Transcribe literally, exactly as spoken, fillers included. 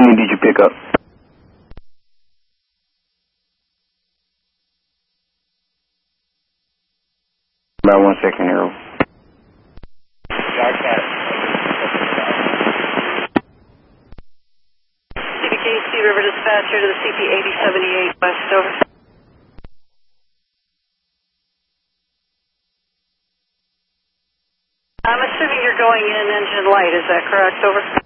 many did you pick up? About one second here. C B K C River Dispatcher to the C P eighty seventy-eight West, over. I'm assuming you're going in engine light, is that correct, over?